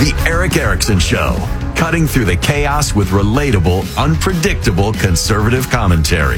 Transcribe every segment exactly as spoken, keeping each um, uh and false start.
The Erick Erickson Show, cutting through the chaos with relatable, unpredictable conservative commentary.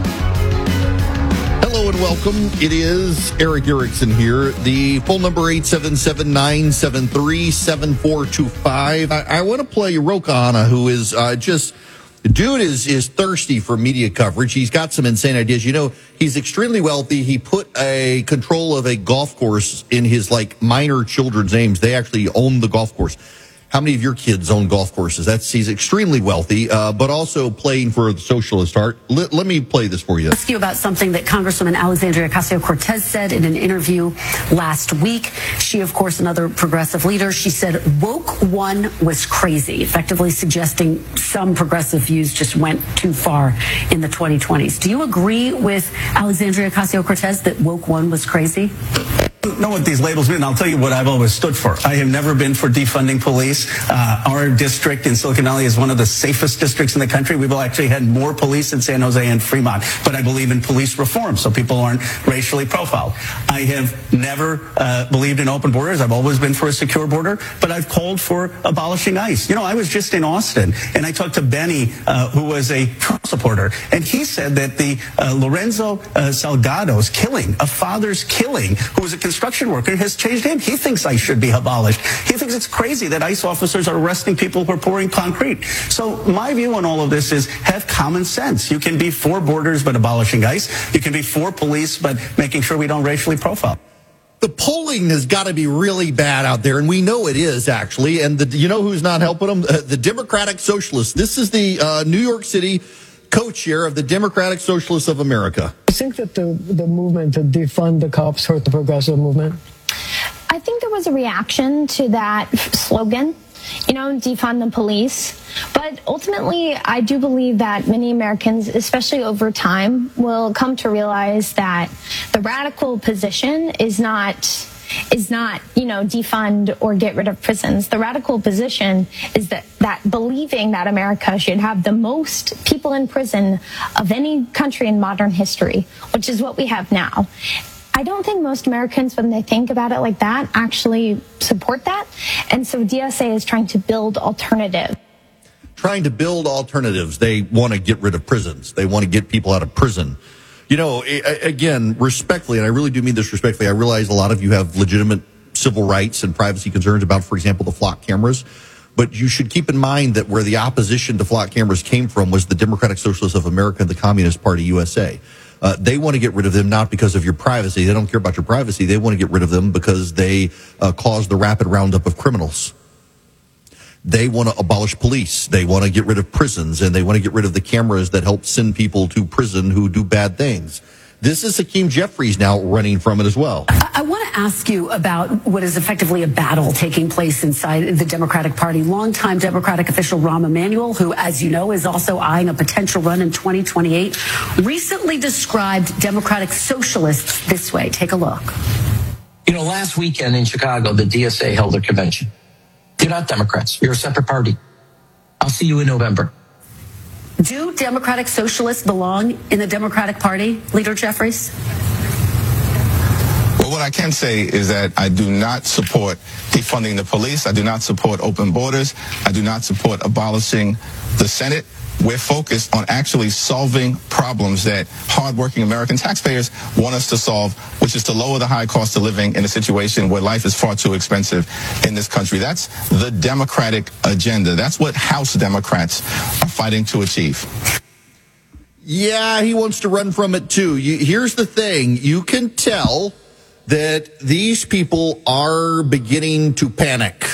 Hello and welcome. It is Erick Erickson here. The phone number eight seven seven, nine seven three, seven four two five. I, I want to play Ro Khanna, who is uh, just... Dude is, is thirsty for media coverage. He's got some insane ideas. You know, he's extremely wealthy. He put a control of a golf course in his, like, minor children's names. They actually own the golf course. How many of your kids own golf courses? That's, he's extremely wealthy, uh, but also playing for the Socialist Heart. Let, let me play this for you. Ask you about something that Congresswoman Alexandria Ocasio-Cortez said in an interview last week. She, of course, another progressive leader. She said woke one was crazy, effectively suggesting some progressive views just went too far in the twenty twenties. Do you agree with Alexandria Ocasio-Cortez that woke one was crazy? I don't know what these labels mean. I'll tell you what I've always stood for. I have never been for defunding police. Uh, our district in Silicon Valley is one of the safest districts in the country. We've actually had more police in San Jose and Fremont. But I believe in police reform so people aren't racially profiled. I have never uh, believed in open borders. I've always been for a secure border. But I've called for abolishing ICE. You know, I was just in Austin, and I talked to Benny, uh, who was a Trump supporter, and he said that the uh, Lorenzo uh, Salgado's killing, a father's killing, who was a construction worker, has changed him. He thinks ICE should be abolished. He thinks it's crazy that ICE officers are arresting people who are pouring concrete. So my view on all of this is have common sense. You can be for borders but abolishing ICE. You can be for police but making sure we don't racially profile. The polling has got to be really bad out there, and we know it is, actually. And the, you know who's not helping them? Uh, the Democratic Socialists. This is the uh, New York City co-chair of the Democratic Socialists of America. I think that the, the movement to defund the cops hurt the progressive movement. I think there was a reaction to that slogan, you know, defund the police. But ultimately, I do believe that many Americans, especially over time, will come to realize that the radical position is not is not, you know, defund or get rid of prisons. The radical position is that, that believing that America should have the most people in prison of any country in modern history, which is what we have now. I don't think most Americans, when they think about it like that, actually support that. And so D S A is trying to build alternatives. Trying to build alternatives. They want to get rid of prisons. They want to get people out of prison. You know, again, respectfully, and I really do mean this respectfully, I realize a lot of you have legitimate civil rights and privacy concerns about, for example, the flock cameras. But you should keep in mind that where the opposition to flock cameras came from was the Democratic Socialists of America and the Communist Party U S A. Uh, they want to get rid of them not because of your privacy. They don't care about your privacy. They want to get rid of them because they uh, caused the rapid roundup of criminals. They want to abolish police. They want to get rid of prisons, and they want to get rid of the cameras that help send people to prison who do bad things. This is Hakeem Jeffries now running from it as well. I, I want to ask you about what is effectively a battle taking place inside the Democratic Party. Longtime Democratic official Rahm Emanuel, who, as you know, is also eyeing a potential run in twenty twenty-eight, recently described Democratic Socialists this way. Take a look. You know, last weekend in Chicago, the D S A held a convention. You're not Democrats. You're a separate party. I'll see you in November. Do Democratic Socialists belong in the Democratic Party, Leader Jeffries? Well, what I can say is that I do not support defunding the police. I do not support open borders. I do not support abolishing the Senate. We're focused on actually solving problems that hardworking American taxpayers want us to solve, which is to lower the high cost of living in a situation where life is far too expensive in this country. That's the Democratic agenda. That's what House Democrats are fighting to achieve. Yeah, he wants to run from it too. You, here's the thing. You can tell that these people are beginning to panic.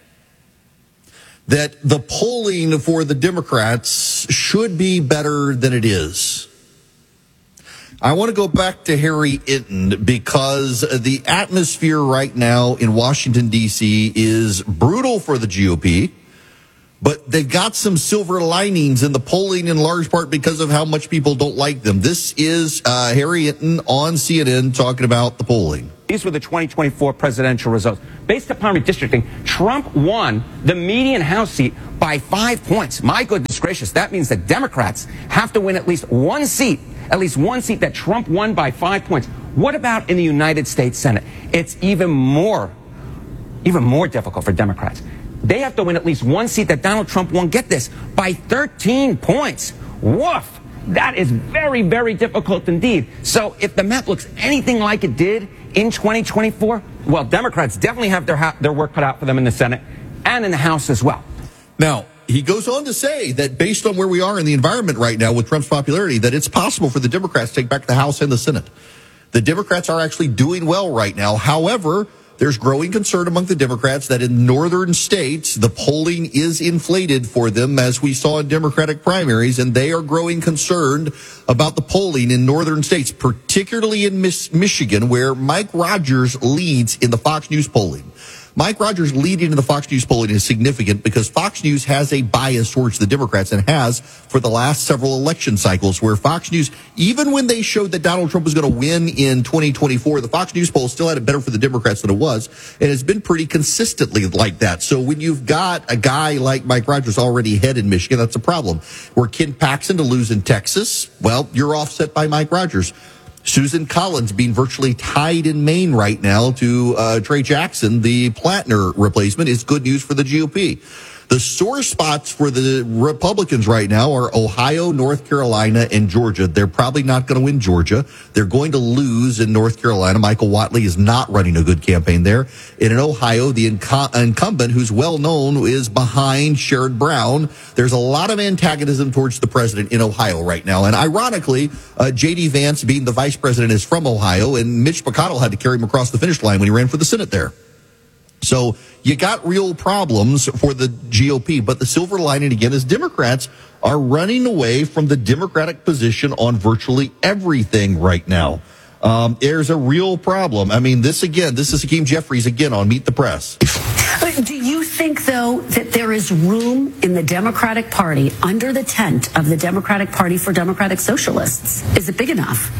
That the polling for the Democrats should be better than it is. I want to go back to Harry Enten because the atmosphere right now in Washington, D C is brutal for the G O P, but they've got some silver linings in the polling in large part because of how much people don't like them. This is uh, Harry Enten on C N N talking about the polling. These were the twenty twenty-four presidential results. Based upon redistricting, Trump won the median House seat by five points. My goodness gracious, that means that Democrats have to win at least one seat, at least one seat that Trump won by five points. What about in the United States Senate? It's even more, even more difficult for Democrats. They have to win at least one seat that Donald Trump won, get this, by thirteen points. Woof! That is very, very difficult indeed. So if the map looks anything like it did in twenty twenty-four, well, Democrats definitely have their, ha- their work cut out for them in the Senate and in the House as well. Now, he goes on to say that based on where we are in the environment right now with Trump's popularity, that it's possible for the Democrats to take back the House and the Senate. The Democrats are actually doing well right now. However, there's growing concern among the Democrats that in northern states, the polling is inflated for them, as we saw in Democratic primaries, and they are growing concerned about the polling in northern states, particularly in Miss Michigan, where Mike Rogers leads in the Fox News polling. Mike Rogers leading in the Fox News polling is significant because Fox News has a bias towards the Democrats and has for the last several election cycles, where Fox News, even when they showed that Donald Trump was going to win in twenty twenty-four, the Fox News poll still had it better for the Democrats than it was, and it's been pretty consistently like that. So when you've got a guy like Mike Rogers already ahead in Michigan, that's a problem. Where Ken Paxton to lose in Texas, well, you're offset by Mike Rogers. Susan Collins being virtually tied in Maine right now to uh, Trey Jackson, the Plattner replacement, is good news for the G O P. The sore spots for the Republicans right now are Ohio, North Carolina, and Georgia. They're probably not going to win Georgia. They're going to lose in North Carolina. Michael Whatley is not running a good campaign there. And in Ohio, the inc- incumbent, who's well known, is behind Sherrod Brown. There's a lot of antagonism towards the president in Ohio right now. And ironically, uh, J D. Vance, being the vice president, is from Ohio, and Mitch McConnell had to carry him across the finish line when he ran for the Senate there. So you got real problems for the G O P, but the silver lining again is Democrats are running away from the Democratic position on virtually everything right now. Um, there's a real problem. I mean, this again, this is Hakeem Jeffries again on Meet the Press. Do you think, though, that there is room in the Democratic Party under the tent of the Democratic Party for Democratic Socialists? Is it big enough?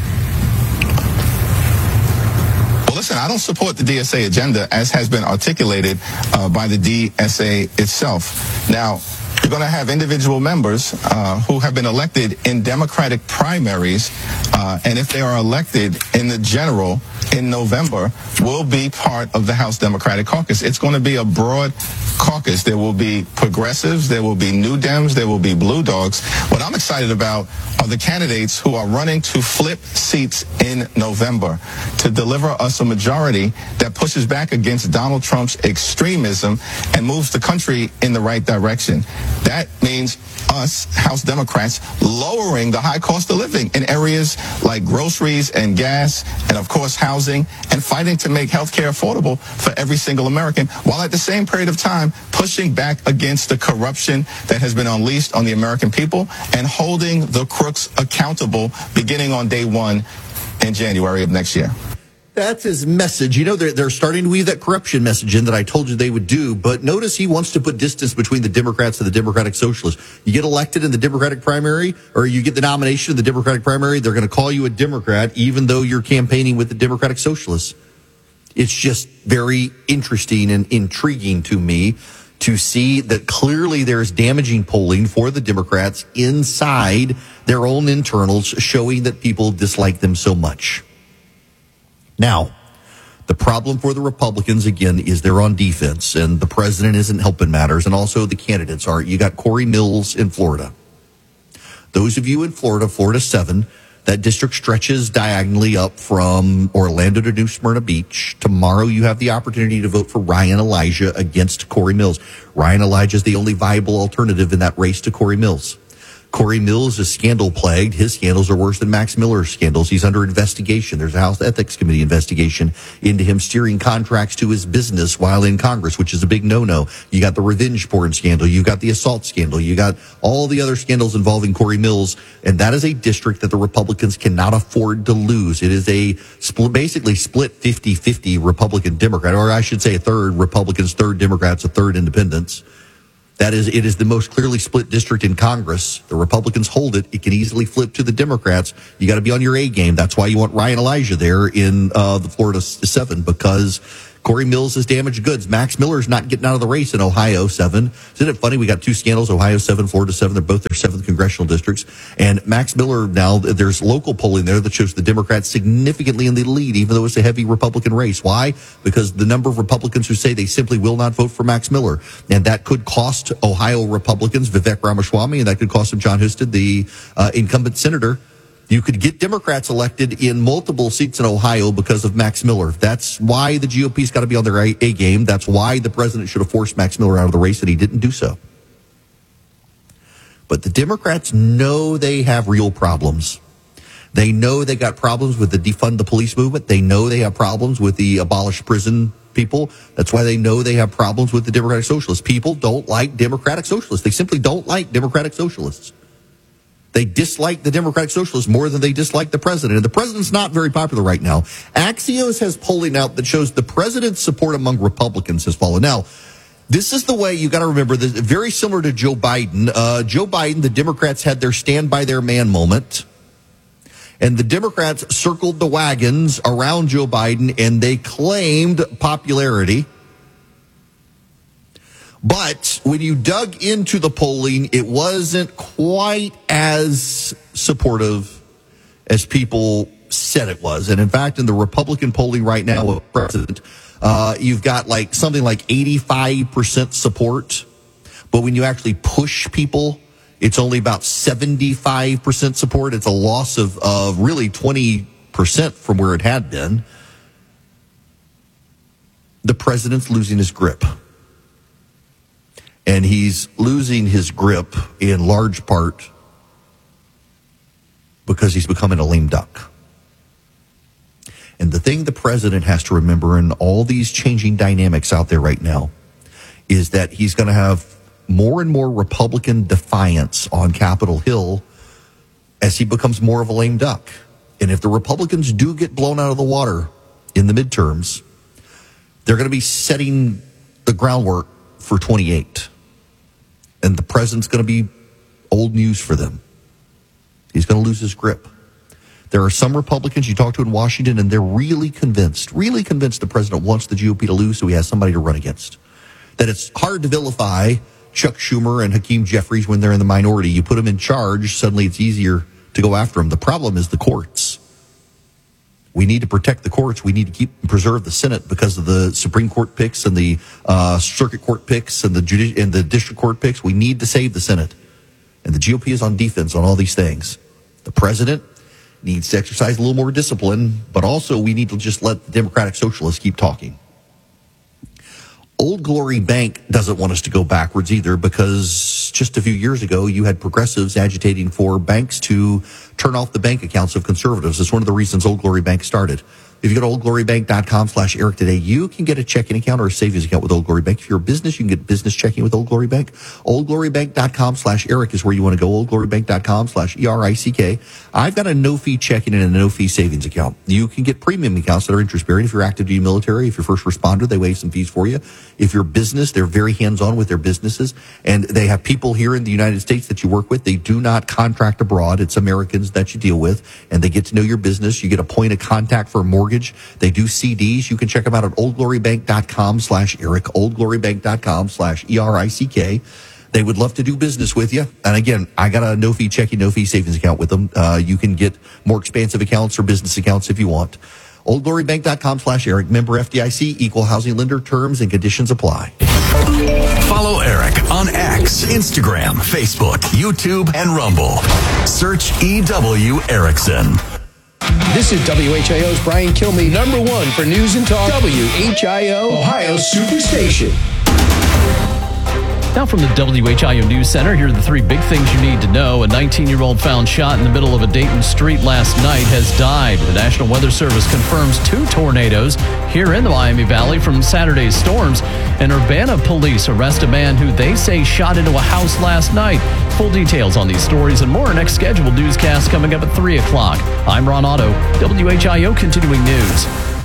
Listen, I don't support the D S A agenda as has been articulated uh, by the D S A itself. Now, you're going to have individual members uh, who have been elected in Democratic primaries, uh, and if they are elected in the general in November, will be part of the House Democratic Caucus. It's going to be a broad caucus. There will be progressives, there will be New Dems, there will be Blue Dogs. What I'm excited about are the candidates who are running to flip seats in November to deliver us a majority that pushes back against Donald Trump's extremism and moves the country in the right direction. That means us, House Democrats, lowering the high cost of living in areas like groceries and gas and, of course, housing, and fighting to make health care affordable for every single American, while at the same period of time pushing back against the corruption that has been unleashed on the American people and holding the crooks accountable beginning on day one in January of next year. That's his message. You know, they're, they're starting to weave that corruption message in that I told you they would do. But notice he wants to put distance between the Democrats and the Democratic Socialists. You get elected in the Democratic primary, or you get the nomination in the Democratic primary, they're going to call you a Democrat, even though you're campaigning with the Democratic Socialists. It's just very interesting and intriguing to me to see that clearly there's damaging polling for the Democrats inside their own internals, showing that people dislike them so much. Now, the problem for the Republicans, again, is they're on defense, and the president isn't helping matters, and also the candidates aren't. You got Corey Mills in Florida. Those of you in Florida, Florida seven, that district stretches diagonally up from Orlando to New Smyrna Beach. Tomorrow you have the opportunity to vote for Ryan Elijah against Corey Mills. Ryan Elijah is the only viable alternative in that race to Corey Mills. Corey Mills is scandal-plagued. His scandals are worse than Max Miller's scandals. He's under investigation. There's a House Ethics Committee investigation into him steering contracts to his business while in Congress, which is a big no-no. You got the revenge porn scandal. You got the assault scandal. You got all the other scandals involving Corey Mills, and that is a district that the Republicans cannot afford to lose. It is a split, basically split fifty-fifty Republican-Democrat, or I should say a third Republicans, third Democrats, a third independents. That is, it is the most clearly split district in Congress. The Republicans hold it. It can easily flip to the Democrats. You got to be on your A game. That's why you want Ryan Elijah there in uh, the Florida seven, because Corey Mills is damaged goods. Max Miller's not getting out of the race in Ohio seven. Isn't it funny? We got two scandals, Ohio seven, Florida seven. They're both their seventh congressional districts. And Max Miller, now there's local polling there that shows the Democrats significantly in the lead, even though it's a heavy Republican race. Why? Because the number of Republicans who say they simply will not vote for Max Miller. And that could cost Ohio Republicans Vivek Ramaswamy, and that could cost him John Husted, the uh, incumbent senator. You could get Democrats elected in multiple seats in Ohio because of Max Miller. That's why the G O P's got to be on their A game. That's why the president should have forced Max Miller out of the race, and he didn't do so. But the Democrats know they have real problems. They know they got problems with the defund the police movement. They know they have problems with the abolish prison people. That's why they know they have problems with the Democratic Socialists. People don't like Democratic Socialists. They simply don't like Democratic Socialists. They dislike the Democratic Socialists more than they dislike the president. And the president's not very popular right now. Axios has polling out that shows the president's support among Republicans has fallen. Now, this is the way you got to remember this, very similar to Joe Biden. Uh, Joe Biden, the Democrats had their stand by their man moment. And the Democrats circled the wagons around Joe Biden and they claimed popularity. But when you dug into the polling, it wasn't quite as supportive as people said it was. And in fact, in the Republican polling right now of president, uh, you've got like something like eighty-five percent support. But when you actually push people, it's only about seventy-five percent support. It's a loss of, of really twenty percent from where it had been. The president's losing his grip. And he's losing his grip in large part because he's becoming a lame duck. And the thing the president has to remember in all these changing dynamics out there right now is that he's going to have more and more Republican defiance on Capitol Hill as he becomes more of a lame duck. And if the Republicans do get blown out of the water in the midterms, they're going to be setting the groundwork for twenty-eight. And the president's going to be old news for them. He's going to lose his grip. There are some Republicans you talk to in Washington, and they're really convinced, really convinced the president wants the G O P to lose so he has somebody to run against. That it's hard to vilify Chuck Schumer and Hakeem Jeffries when they're in the minority. You put them in charge, suddenly it's easier to go after them. The problem is the courts. We need to protect the courts. We need to keep and preserve the Senate because of the Supreme Court picks and the uh, Circuit Court picks and the judi- and the District Court picks. We need to save the Senate. And the G O P is on defense on all these things. The president needs to exercise a little more discipline, but also we need to just let the Democratic Socialists keep talking. Old Glory Bank doesn't want us to go backwards either because just a few years ago, you had progressives agitating for banks to turn off the bank accounts of conservatives. It's one of the reasons Old Glory Bank started. If you go to oldglorybank.com slash Eric today, you can get a checking account or a savings account with Old Glory Bank. If you're a business, you can get business checking with Old Glory Bank. oldglorybank.com slash Eric is where you want to go. oldglorybank.com slash E R I C K. I've got a no-fee checking and a no-fee savings account. You can get premium accounts that are interest-bearing. If you're active duty military, if you're first responder, they waive some fees for you. If you're business, they're very hands-on with their businesses. And they have people here in the United States that you work with. They do not contract abroad. It's Americans that you deal with. And they get to know your business. You get a point of contact for a mortgage. They do C Ds. You can check them out at oldglorybank.com slash Eric, oldglorybank.com slash E R I C K. They would love to do business with you. And again, I got a no-fee checking, no-fee savings account with them. Uh, you can get more expansive accounts or business accounts if you want. oldglorybank.com slash Eric, member F D I C, equal housing lender, terms and conditions apply. Follow Eric on X, Instagram, Facebook, YouTube, and Rumble. Search E W Erickson. This is W H I O's Brian Kilmeade, number one for news and talk, W H I O, Ohio Superstation. Now from the W H I O News Center, here are the three big things you need to know. A nineteen-year-old found shot in the middle of a Dayton street last night has died. The National Weather Service confirms two tornadoes here in the Miami Valley from Saturday's storms. And Urbana police arrest a man who they say shot into a house last night. Full details on these stories and more. Next scheduled newscast coming up at three o'clock. I'm Ron Otto, W H I O Continuing News.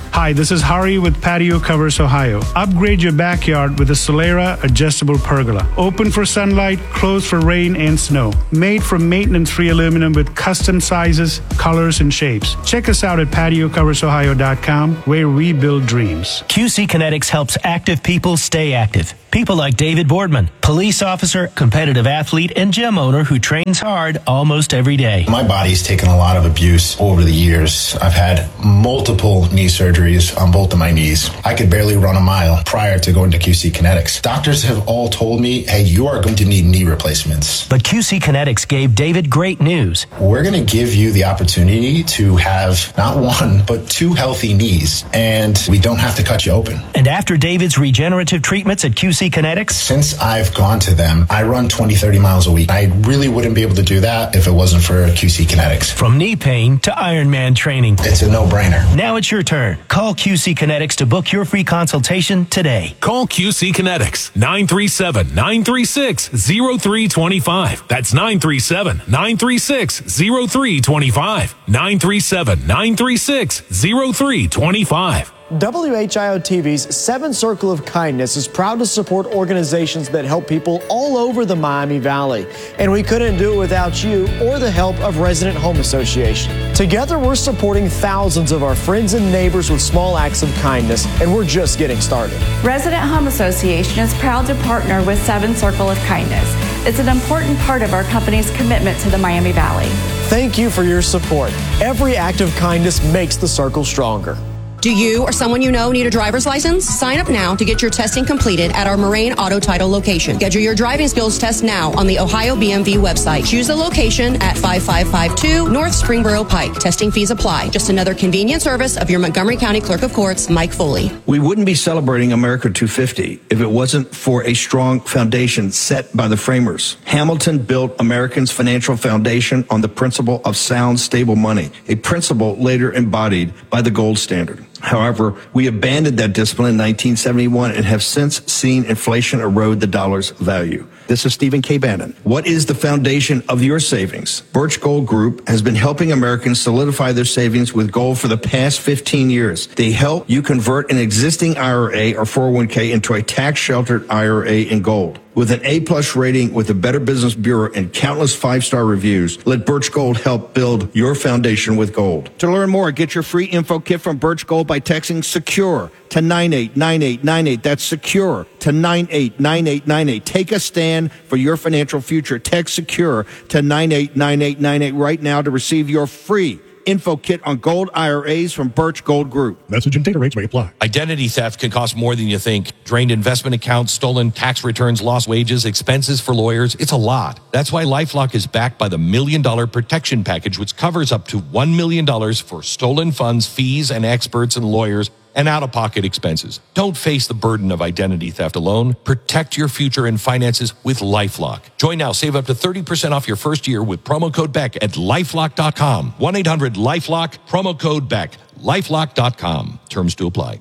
Hi, this is Hari with Patio Covers Ohio. Upgrade your backyard with a Solera adjustable pergola. Open for sunlight, closed for rain and snow. Made from maintenance-free aluminum with custom sizes, colors, and shapes. Check us out at patio covers ohio dot com, where we build dreams. Q C Kinetics helps active people stay active. People like David Boardman, police officer, competitive athlete, and gym owner who trains hard almost every day. My body's taken a lot of abuse over the years. I've had multiple knee surgeries on both of my knees. I could barely run a mile prior to going to Q C Kinetics. Doctors have all told me, hey, you are going to need knee replacements. But Q C Kinetics gave David great news. We're going to give you the opportunity to have not one, but two healthy knees, and we don't have to cut you open. And after David's regenerative treatments at Q C Kinetics? Since I've gone to them, I run twenty, thirty miles a week. I really wouldn't be able to do that if it wasn't for Q C Kinetics. From knee pain to Ironman training. It's a no-brainer. Now it's your turn. Call Q C Kinetics to book your free consultation today. Call Q C Kinetics, nine three seven, nine three six, zero three two five. That's nine three seven, nine three six, zero three two five. nine three seven, nine three six, zero three two five. W H I O T V's Seven Circle of Kindness is proud to support organizations that help people all over the Miami Valley. And we couldn't do it without you or the help of Resident Home Association. Together, we're supporting thousands of our friends and neighbors with small acts of kindness, and we're just getting started. Resident Home Association is proud to partner with Seven Circle of Kindness. It's an important part of our company's commitment to the Miami Valley. Thank you for your support. Every act of kindness makes the circle stronger. Do you or someone you know need a driver's license? Sign up now to get your testing completed at our Moraine Auto Title location. Schedule your driving skills test now on the Ohio B M V website. Choose the location at five five five two North Springboro Pike. Testing fees apply. Just another convenient service of your Montgomery County Clerk of Courts, Mike Foley. We wouldn't be celebrating America two fifty if it wasn't for a strong foundation set by the framers. Hamilton built Americans' financial foundation on the principle of sound, stable money, a principle later embodied by the gold standard. However, we abandoned that discipline in nineteen seventy-one and have since seen inflation erode the dollar's value. This is Stephen K. Bannon. What is the foundation of your savings? Birch Gold Group has been helping Americans solidify their savings with gold for the past fifteen years. They help you convert an existing I R A or four oh one k into a tax-sheltered I R A in gold. With an A-plus rating with the Better Business Bureau and countless five-star reviews, let Birch Gold help build your foundation with gold. To learn more, get your free info kit from Birch Gold by texting SECURE to nine eight nine eight nine eight. That's SECURE to nine eight nine eight nine eight. Take a stand for your financial future. Text SECURE to nine eight nine eight nine eight right now to receive your free info kit on gold I R As from Birch Gold Group. Message and data rates may apply. Identity theft can cost more than you think. Drained investment accounts, stolen tax returns, lost wages, expenses for lawyers. It's a lot. That's why LifeLock is backed by the Million Dollar Protection Package, which covers up to one million dollars for stolen funds, fees, and experts and lawyers, and out-of-pocket expenses. Don't face the burden of identity theft alone. Protect your future and finances with LifeLock. Join now. Save up to thirty percent off your first year with promo code Beck at lifelock dot com. one eight hundred LifeLock, promo code Beck. lifelock dot com. Terms to apply.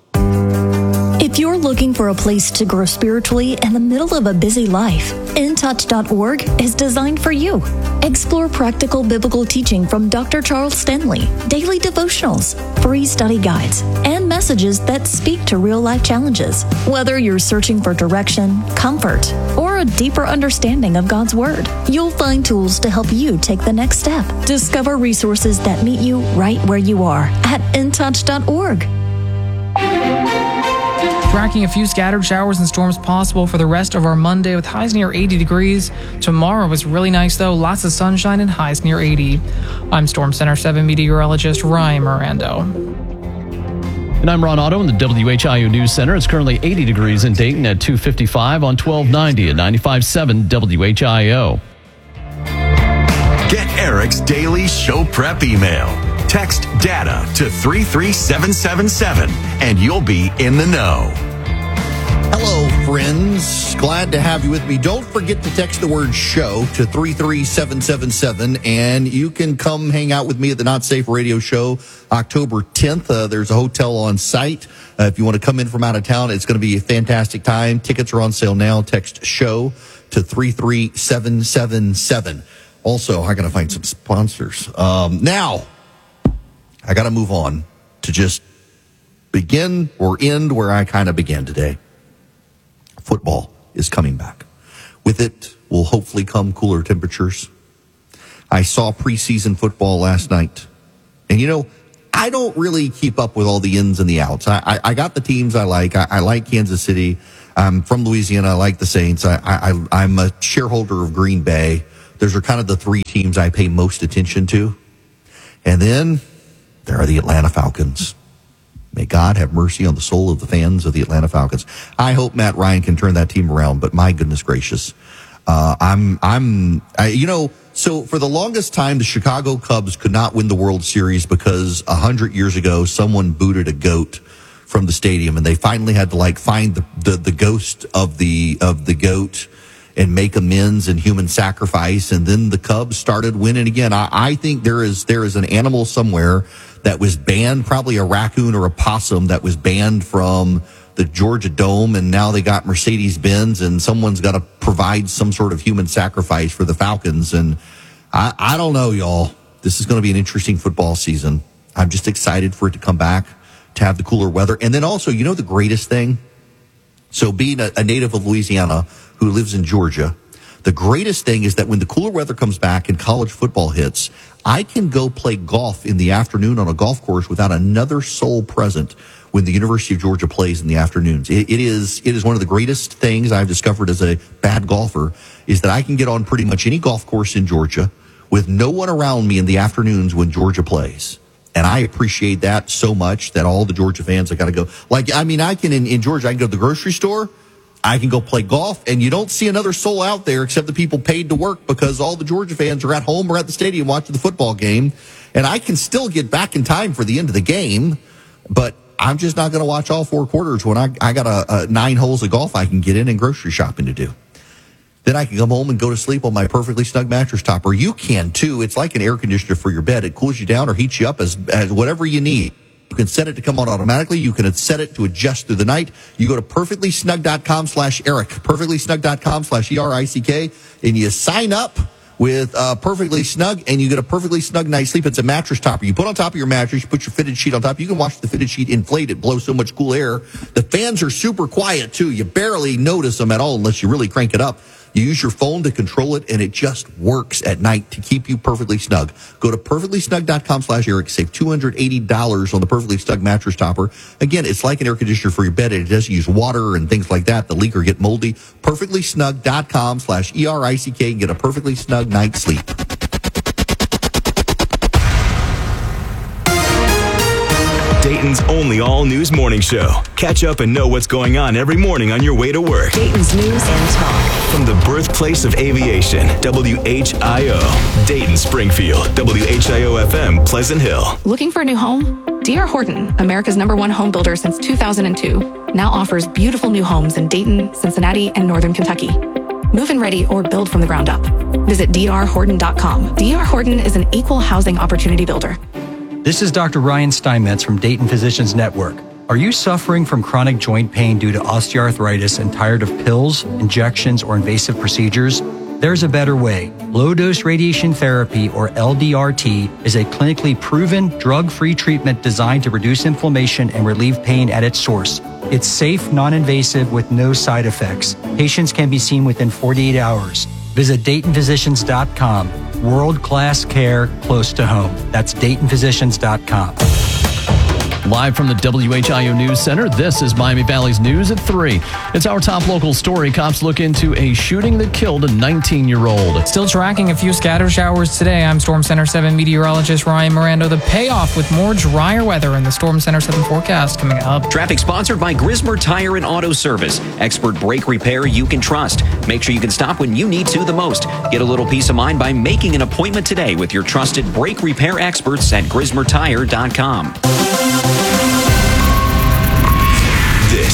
If you're looking for a place to grow spiritually in the middle of a busy life, in touch dot org is designed for you. Explore practical biblical teaching from Doctor Charles Stanley, daily devotionals, free study guides, and messages that speak to real-life challenges. Whether you're searching for direction, comfort, or a deeper understanding of God's Word, you'll find tools to help you take the next step. Discover resources that meet you right where you are at in touch dot org. Tracking a few scattered showers and storms possible for the rest of our Monday with highs near eighty degrees. Tomorrow was really nice though, lots of sunshine and highs near eighty. I'm Storm Center seven meteorologist Ryan Mirando. And I'm Ron Otto in the W H I O News Center. It's currently eighty degrees in Dayton at two fifty-five on twelve ninety at ninety-five point seven W H I O. Get Eric's daily show prep email. Text data to three three seven seven seven and you'll be in the know. Hello, friends. Glad to have you with me. Don't forget to text the word show to three three seven seven seven, and you can come hang out with me at the Not Safe Radio Show October tenth. Uh, there's a hotel on site. Uh, if you want to come in from out of town, it's going to be a fantastic time. Tickets are on sale now. Text show to three three seven seven seven. Also, I got to find some sponsors. Um, now, I got to move on to just begin or end where I kind of began today. Football is coming back. With it will hopefully come cooler temperatures. I saw preseason football last night. And, you know, I don't really keep up with all the ins and the outs. I, I, I got the teams I like. I, I like Kansas City. I'm from Louisiana. I like the Saints. I, I, I'm a shareholder of Green Bay. Those are kind of the three teams I pay most attention to. And then there are the Atlanta Falcons. May God have mercy on the soul of the fans of the Atlanta Falcons. I hope Matt Ryan can turn that team around, but my goodness gracious. Uh, I'm, I'm, I, you know, so for the longest time, the Chicago Cubs could not win the World Series because a hundred years ago, someone booted a goat from the stadium, and they finally had to like find the, the, the ghost of the, of the goat and make amends and human sacrifice. And then the Cubs started winning again. I, I think there is, there is an animal somewhere that was banned, probably a raccoon or a possum that was banned from the Georgia Dome, and now they got Mercedes-Benz, and someone's got to provide some sort of human sacrifice for the Falcons. And I, I don't know, y'all. This is going to be an interesting football season. I'm just excited for it to come back, to have the cooler weather. And then also, you know the greatest thing? So being a, a native of Louisiana who lives in Georgia, the greatest thing is that when the cooler weather comes back and college football hits, I can go play golf in the afternoon on a golf course without another soul present when the University of Georgia plays in the afternoons. It, it is it is one of the greatest things I've discovered as a bad golfer, is that I can get on pretty much any golf course in Georgia with no one around me in the afternoons when Georgia plays. And I appreciate that so much that all the Georgia fans, I got to go. Like, I mean, I can, in, in Georgia, I can go to the grocery store, I can go play golf, and you don't see another soul out there except the people paid to work, because all the Georgia fans are at home or at the stadium watching the football game. And I can still get back in time for the end of the game, but I'm just not going to watch all four quarters when I, I got a, a nine holes of golf I can get in and grocery shopping to do. Then I can come home and go to sleep on my perfectly snug mattress topper. You can too. It's like an air conditioner for your bed. It cools you down or heats you up as, as whatever you need. You can set it to come on automatically. You can set it to adjust through the night. You go to perfectlysnug.com slash Eric, perfectlysnug.com slash E R I C K, and you sign up with uh, Perfectly Snug, and you get a perfectly snug night's sleep. It's a mattress topper. You put on top of your mattress, you put your fitted sheet on top. You can watch the fitted sheet inflate. It blows so much cool air. The fans are super quiet, too. You barely notice them at all unless you really crank it up. You use your phone to control it, and it just works at night to keep you perfectly snug. Go to perfectlysnug.com slash Eric. Save two hundred eighty dollars on the Perfectly Snug mattress topper. Again, it's like an air conditioner for your bed, and it doesn't use water and things like that. The leak or get moldy. perfectlysnug.com slash E R I C K and get a perfectly snug night's sleep. Dayton's only all-news morning show. Catch up and know what's going on every morning on your way to work. Dayton's News and Talk. From the birthplace of aviation, W H I O. Dayton, Springfield, W H I O F M, Pleasant Hill. Looking for a new home? D R Horton, America's number one home builder since two thousand two, now offers beautiful new homes in Dayton, Cincinnati, and Northern Kentucky. Move-in ready or build from the ground up. Visit D R Horton dot com. D R Horton is an equal housing opportunity builder. This is Doctor Ryan Steinmetz from Dayton Physicians Network. Are you suffering from chronic joint pain due to osteoarthritis and tired of pills, injections, or invasive procedures? There's a better way. Low-dose radiation therapy, or L D R T, is a clinically proven, drug-free treatment designed to reduce inflammation and relieve pain at its source. It's safe, non-invasive, with no side effects. Patients can be seen within forty-eight hours. Visit Dayton Physicians dot com. World-class care close to home. That's Dayton Physicians dot com. Live from the W H I O News Center, this is Miami Valley's News at three. It's our top local story. Cops look into a shooting that killed a nineteen-year-old. Still tracking a few scatter showers today. I'm Storm Center seven meteorologist Ryan Mirando. The payoff with more drier weather in the Storm Center seven forecast coming up. Traffic sponsored by Grismer Tire and Auto Service. Expert brake repair you can trust. Make sure you can stop when you need to the most. Get a little peace of mind by making an appointment today with your trusted brake repair experts at Grismer Tire dot com. This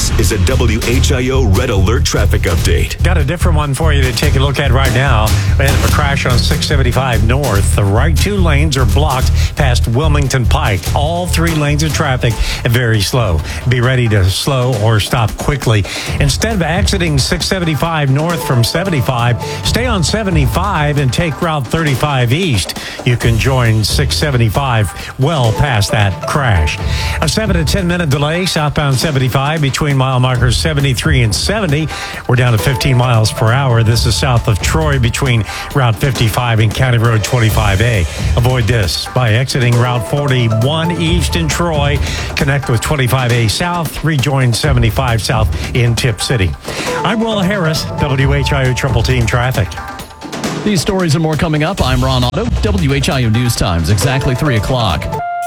This is a W H I O Red Alert traffic update. Got a different one for you to take a look at right now. We had a crash on six seventy-five North. The right two lanes are blocked past Wilmington Pike. All three lanes of traffic very slow. Be ready to slow or stop quickly. Instead of exiting six seventy-five North from seventy-five, stay on seventy-five and take Route thirty-five East. You can join six seventy-five well past that crash. A seven to ten minute delay southbound seventy-five between mile markers seventy-three and seventy. We're down to fifteen miles per hour. This is south of Troy between Route fifty-five and County Road twenty-five A. Avoid this by exiting Route forty-one East in Troy. Connect with twenty-five A South. Rejoin seventy-five South in Tip City. I'm Will Harris, W H I O Triple Team Traffic. These stories and more coming up. I'm Ron Otto, W H I O News Times, exactly three o'clock.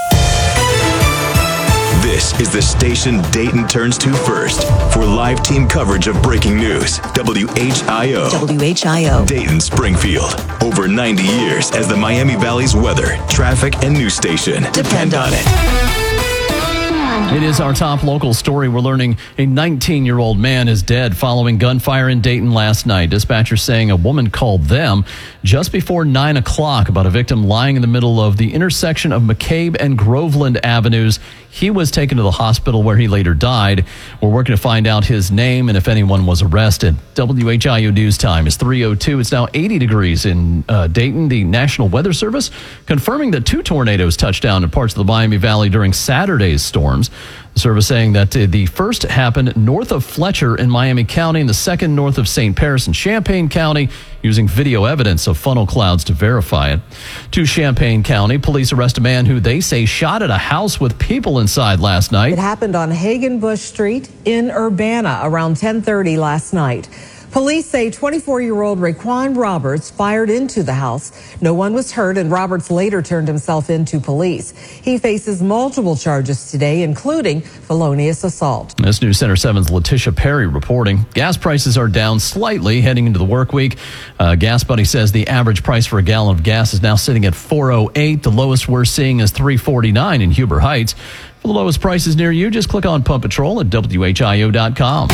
This is the station Dayton turns to first for live team coverage of breaking news. W H I O. W H I O. Dayton Springfield. Over ninety years as the Miami Valley's weather, traffic, and news station. Depend on it. It is our top local story. We're learning a nineteen-year-old man is dead following gunfire in Dayton last night. Dispatchers saying a woman called them just before nine o'clock about a victim lying in the middle of the intersection of McCabe and Groveland Avenues. He was taken to the hospital where he later died. We're working to find out his name and if anyone was arrested. W H I O News Time is three oh two. It's now eighty degrees in uh, Dayton. The National Weather Service confirming that two tornadoes touched down in parts of the Miami Valley during Saturday's storms. The service saying that uh, the first happened north of Fletcher in Miami County and the second north of Saint Paris in Champaign County, using video evidence of funnel clouds to verify it. To Champaign County, police arrest a man who they say shot at a house with people inside last night. It happened on Hagen Bush Street in Urbana around ten thirty last night. Police say twenty-four-year-old Raquan Roberts fired into the house. No one was hurt, and Roberts later turned himself in to police. He faces multiple charges today, including felonious assault. This News Center seven's Letitia Perry reporting. Gas prices are down slightly heading into the work week. Uh, Gas Buddy says the average price for a gallon of gas is now sitting at four oh eight. The lowest we're seeing is three forty-nine in Huber Heights. For the lowest prices near you, just click on Pump Patrol at W H I O dot com.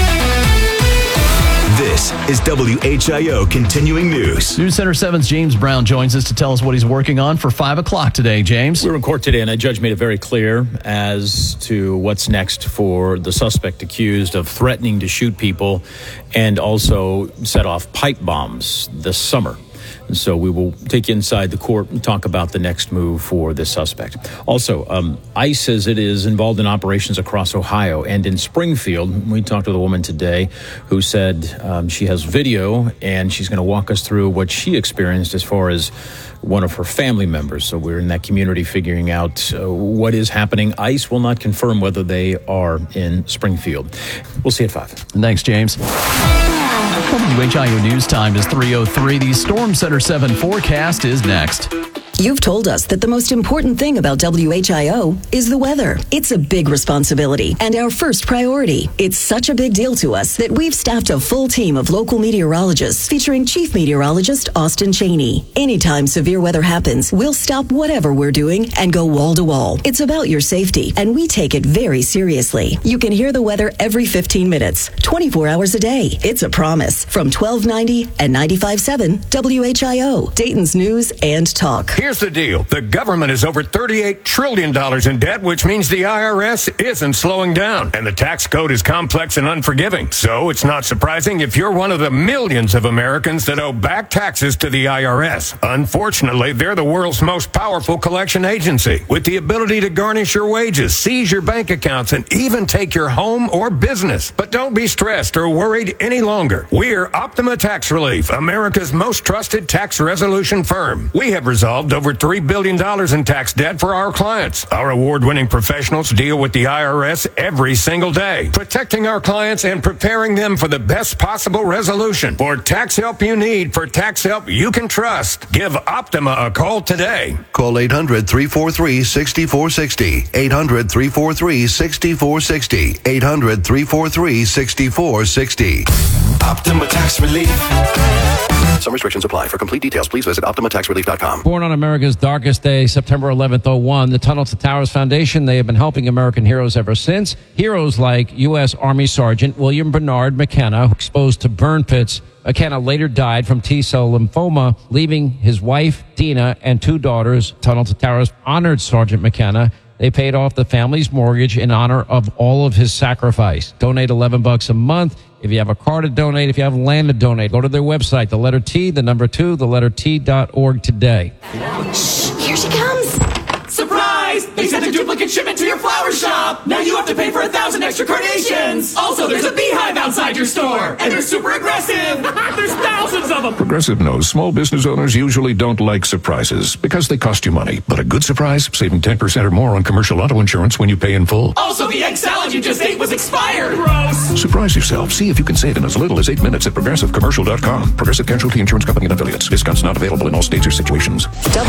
This is W H I O Continuing News. News Center seven's James Brown joins us to tell us what he's working on for five o'clock today. James? We were in court today, and a judge made it very clear as to what's next for the suspect accused of threatening to shoot people and also set off pipe bombs this summer. And so we will take you inside the court and talk about the next move for this suspect. Also, um, ICE says it is involved in operations across Ohio and in Springfield. We talked with a woman today who said um, she has video and she's going to walk us through what she experienced as far as one of her family members. So we're in that community figuring out uh, what is happening. ICE will not confirm whether they are in Springfield. We'll see you at five. Thanks, James. W H I O News Time is three oh three. The Storm Center seven forecast is next. You've told us that the most important thing about W H I O is the weather. It's a big responsibility and our first priority. It's such a big deal to us that we've staffed a full team of local meteorologists featuring Chief Meteorologist Austin Cheney. Anytime severe weather happens, we'll stop whatever we're doing and go wall to wall. It's about your safety, and we take it very seriously. You can hear the weather every fifteen minutes, twenty-four hours a day. It's a promise. From twelve ninety and ninety-five point seven W H I O, Dayton's News and Talk. Here's the deal. The government is over thirty-eight trillion dollars in debt, which means the I R S isn't slowing down. And the tax code is complex and unforgiving. So it's not surprising if you're one of the millions of Americans that owe back taxes to the I R S. Unfortunately, they're the world's most powerful collection agency, with the ability to garnish your wages, seize your bank accounts, and even take your home or business. But don't be stressed or worried any longer. We're Optima Tax Relief, America's most trusted tax resolution firm. We have resolved over three billion dollars in tax debt for our clients. Our award-winning professionals deal with the I R S every single day, protecting our clients and preparing them for the best possible resolution. For tax help you need, for tax help you can trust, give Optima a call today. Call eight hundred, three four three, six four six zero, eight hundred, three four three, six four six zero, eight hundred, three four three, six four six zero. Optima Tax Relief. Some restrictions apply. For complete details, please visit Optima Tax Relief dot com. Born on America's darkest day, September eleventh, oh one, the Tunnel to Towers Foundation, they have been helping American heroes ever since. Heroes like U S. Army Sergeant William Bernard McKenna, exposed to burn pits. McKenna later died from T-cell lymphoma, leaving his wife, Dina, and two daughters. Tunnel to Towers honored Sergeant McKenna. They paid off the family's mortgage in honor of all of his sacrifice. Donate eleven bucks a month. If you have a car to donate, if you have land to donate, go to their website, the letter T, the number two, the letter T dot org today. Shh, here she comes. Surprise! They sent a duplicate shipment to your flower shop. Now you have to pay for a thousand extra carnations. Also, there's a beehive outside your store, and they're super aggressive. There's thousands of them. Progressive knows small business owners usually don't like surprises because they cost you money. But a good surprise, saving ten percent or more on commercial auto insurance when you pay in full. Also, the egg salad you just ate was expired. Gross. Surprise yourself. See if you can save in as little as eight minutes at progressive commercial dot com. Progressive Casualty Insurance Company and Affiliates. Discounts not available in all states or situations.